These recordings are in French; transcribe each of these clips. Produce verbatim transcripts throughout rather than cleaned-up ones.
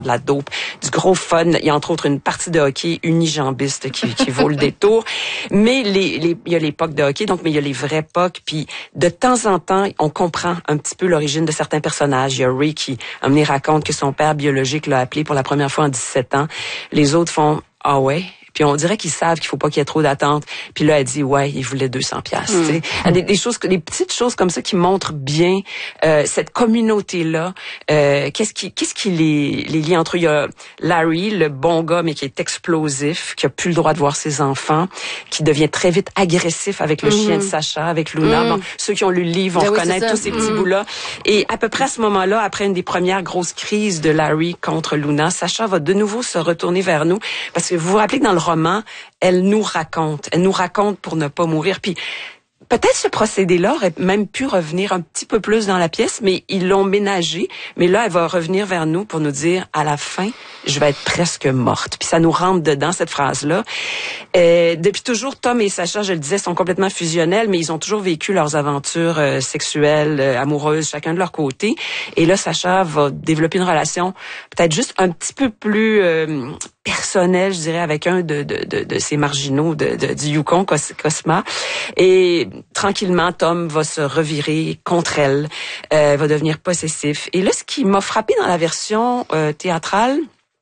de la dope, du gros fun. Il y a entre autres une partie de hockey unijambiste qui, qui vaut le détour. Mais les, les, il y a les pucks de hockey, donc mais il y a les vrais pucks. Puis de temps en temps, on comprend un petit peu l'origine de certains personnages. Il y a Ray qui, à un moment donné, raconte que son père biologique l'a appelé pour la première fois en dix-sept ans. Les autres font « Ah ouais ». Puis on dirait qu'ils savent qu'il faut pas qu'il y ait trop d'attente. Puis là, elle dit ouais, il voulait deux cents piastres. Mm. Tu sais, des, des choses, des petites choses comme ça qui montrent bien euh, cette communauté là. Euh, qu'est-ce qui, qu'est-ce qui les, les lie entre eux. Il y a Larry, le bon gars mais qui est explosif, qui a plus le droit de voir ses enfants, qui devient très vite agressif avec le mm. chien de Sacha, avec Luna. Mm. Bon, ceux qui ont lu le livre vont ben reconnaître oui, tous ces mm. petits bouts-là. Et à peu près à ce moment-là, après une des premières grosses crises de Larry contre Luna, Sacha va de nouveau se retourner vers nous parce que vous vous rappelez que dans le roman, elle nous raconte. Elle nous raconte pour ne pas mourir. Puis peut-être ce procédé-là aurait même pu revenir un petit peu plus dans la pièce, mais ils l'ont ménagé. Mais là, elle va revenir vers nous pour nous dire, à la fin, je vais être presque morte. Puis ça nous rentre dedans, cette phrase-là. Euh, depuis toujours, Tom et Sacha, je le disais, sont complètement fusionnels, mais ils ont toujours vécu leurs aventures euh, sexuelles, euh, amoureuses, chacun de leur côté. Et là, Sacha va développer une relation peut-être juste un petit peu plus euh, personnelle, je dirais, avec un de, de, de, de ces marginaux de, de, du Yukon, Cos- Cosma. Et tranquillement, Tom va se revirer contre elle, euh, va devenir possessif. Et là, ce qui m'a frappé dans la version euh, théâtrale,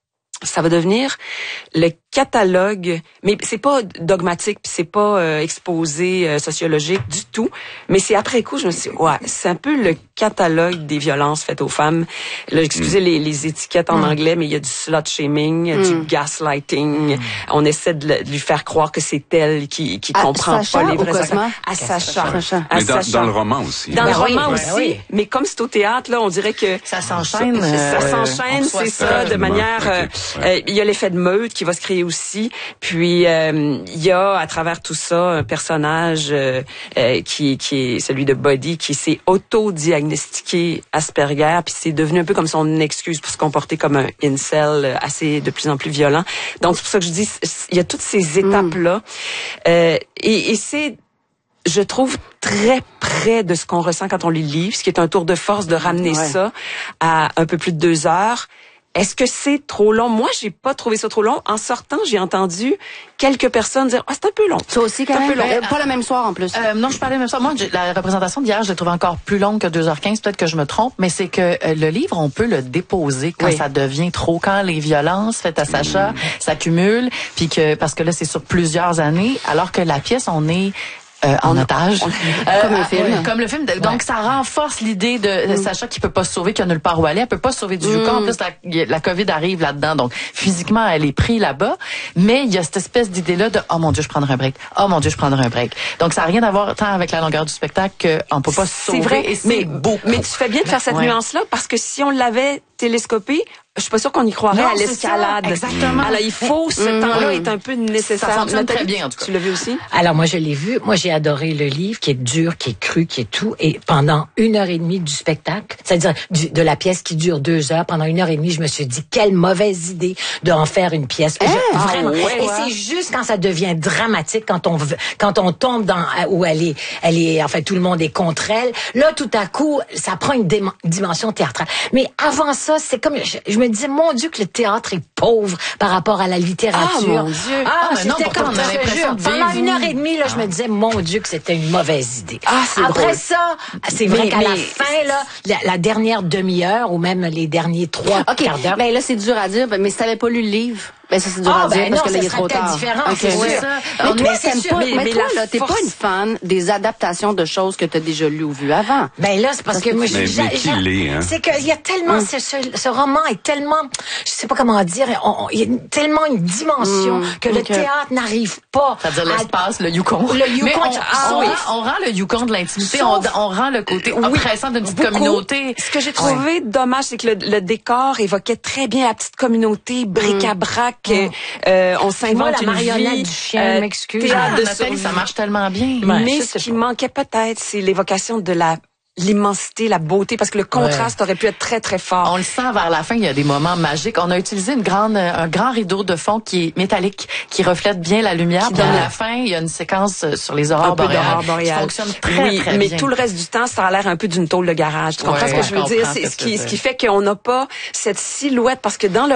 ça va devenir le catalogue, mais c'est pas dogmatique, puis c'est pas euh, exposé euh, sociologique du tout, mais c'est après coup, je me suis dit, ouais, c'est un peu le catalogue des violences faites aux femmes. Là, excusez mm. les, les étiquettes en mm. anglais, mais il y a du slut-shaming, mm. du gaslighting. Mm. On essaie de, le, de lui faire croire que c'est elle qui, qui à comprend Sacha pas les vrais affaires. À Sacha. Sacha. À mais dans, Sacha. dans le roman aussi. Dans hein. le roman oui, aussi, ben oui. mais comme c'est au théâtre, là, on dirait que ça s'enchaîne. Ça, euh, ça s'enchaîne, c'est ça, de manière. Okay. Euh, euh, il y a l'effet de meute qui va se créer aussi. Puis euh, il y a à travers tout ça un personnage euh, euh, qui qui est celui de Buddy qui s'est auto-diagnostiqué Asperger, puis c'est devenu un peu comme son excuse pour se comporter comme un incel assez de plus en plus violent. Donc c'est pour ça que je dis il y a toutes ces étapes là euh, et, et c'est je trouve très près de ce qu'on ressent quand on lit le livre, ce qui est un tour de force de ramener ouais. ça à un peu plus de deux heures. Est-ce que c'est trop long? Moi, j'ai pas trouvé ça trop long. En sortant, j'ai entendu quelques personnes dire « Ah, c'est un peu long. » Ça aussi, quand même. Euh, pas le même soir, en plus. Euh, non, je parlais le même soir. Moi, la représentation d'hier, je l'ai trouvée encore plus longue que deux heures quinze. Peut-être que je me trompe, mais c'est que euh, le livre, on peut le déposer quand oui. ça devient trop, quand les violences faites à Sacha mmh. s'accumulent, puis que parce que là, c'est sur plusieurs années, alors que la pièce, on est... Euh, en on, otage. On, euh, comme le film. Euh, comme le film. De, ouais. Donc, ça renforce l'idée de, de mm. Sacha qui peut pas se sauver, qui a nulle part où aller. Elle peut pas se sauver du Yukon. Mm. En plus, la, la COVID arrive là-dedans. Donc, physiquement, elle est prise là-bas. Mais il y a cette espèce d'idée-là de « Oh mon Dieu, je prendrai un break. Oh mon Dieu, je prendrai un break. » Donc, ça n'a rien à voir tant avec la longueur du spectacle qu'on peut pas se sauver. C'est vrai. Et c'est mais, beau. Mais tu fais bien de faire cette ouais. nuance-là parce que si on l'avait télescopé, je suis pas sûre qu'on y croirait non, à l'escalade. Exactement. Alors, il faut, ce mmh. temps-là est un peu nécessaire. Ça fonctionne très bien, en tout cas. Tu l'as vu aussi? Alors, moi, je l'ai vu. Moi, j'ai adoré le livre, qui est dur, qui est cru, qui est tout. Et pendant une heure et demie du spectacle, c'est-à-dire du, de la pièce qui dure deux heures, pendant une heure et demie, je me suis dit, quelle mauvaise idée de en faire une pièce. Hey, je, ah, vraiment. Ouais, et ouais. c'est juste quand ça devient dramatique, quand on, quand on tombe dans, où elle est, elle est, enfin, tout le monde est contre elle. Là, tout à coup, ça prend une dim- dimension théâtrale. Mais avant ça, c'est comme, je, je me disais, mon Dieu, que le théâtre est pauvre par rapport à la littérature. Ah, mon Dieu. Ah, ah mais non, c'était comme on a l'impression de pendant vivre. une heure et demie, là, ah. je me disais, mon Dieu, que c'était une mauvaise idée. Ah, c'est Après drôle. ça, c'est vrai mais, qu'à mais... la fin, là, la, la dernière demi-heure ou même les derniers trois okay. quarts d'heure. Ben là, c'est dur à dire, mais si t'avais pas lu le livre, ben ça c'est dur ah, à dire ben parce non, que là, il est trop tard. différent, okay. c'est ouais. sûr. Mais Alors, toi, mais t'aimes sûr, pas, mais, mais, mais toi, la là, t'es force... pas une fan des adaptations de choses que t'as déjà lues ou vues avant. Ben là, c'est parce, parce que, que moi, mais, je, mais qui l'est, hein? C'est qu'il y a tellement, hum. ce, ce, ce roman est tellement, je sais pas comment dire, on, on, il y a tellement une dimension hum. que okay. le théâtre n'arrive pas. C'est-à-dire l'espace, le Yukon. Le Yukon. Mais on, ah, on, oui. rend, on rend le Yukon de l'intimité, on, on rend le côté oui. oppressant d'une petite Beaucoup. communauté. Ce que j'ai trouvé ouais. dommage, c'est que le, le décor évoquait très bien la petite communauté, bric-à-brac, hum. euh, on s'invente la marionnette du chien, euh, m'excuse. Ah, de Nathalie, ça marche tellement bien. Ouais, mais ce qui pas. manquait peut-être, c'est l'évocation de la l'immensité, la beauté, parce que le contraste ouais. aurait pu être très, très fort. On le sent vers la fin, il y a des moments magiques. On a utilisé une grande, un grand rideau de fond qui est métallique, qui reflète bien la lumière. Puis à la fin, il y a une séquence sur les aurores boréales, boréales qui fonctionne très, oui, très mais bien. tout le reste du temps, ça a l'air un peu d'une tôle de garage. Tu comprends ouais, ce que je veux dire? C'est ce qui, ce qui fait qu'on n'a pas cette silhouette, parce que dans le